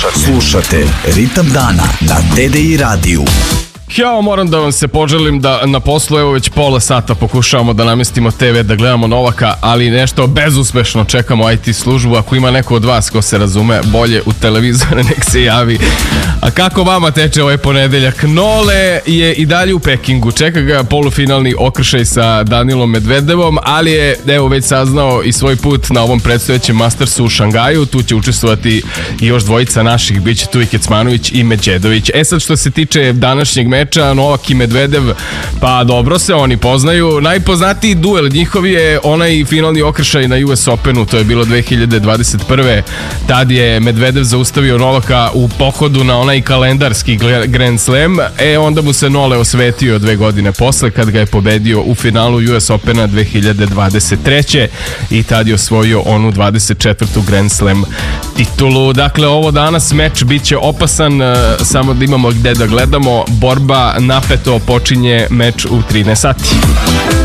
Slušate Ritam dana na TDI radiju. Ja moram da vam se poželim da na poslu evo već pola sata pokušavamo da namestimo TV, da gledamo Novaka, ali nešto bezuspešno, čekamo IT službu. Ako ima neko od vas ko se razume bolje u televizore, nek se javi. A kako vama teče ovaj ponedeljak? Nole je i dalje u Pekingu, čeka ga polufinalni okršaj sa Danilom Medvedevom, ali je evo već saznao i svoj put na ovom predstojećem Mastersu u Šangaju. Tu će učestvovati i još dvojica naših, bit će tu i Kecmanović i Medvedović. Sad što se tiče današnjeg meča, Novak i Medvedev, pa dobro se oni poznaju. Najpoznatiji duel njihov je onaj finalni okršaj na US Openu, to je bilo 2021. Tad je Medvedev zaustavio Novaka u pohodu na onaj kalendarski Grand Slam, onda mu se Nole osvetio 2 godine posle kad ga je pobedio u finalu US Opena 2023. i tad je osvojio onu 24. Grand Slam titulu. Dakle, ovo danas meč bit će opasan, samo da imamo gde da gledamo. Borba napeto, počinje meč u 13 sati.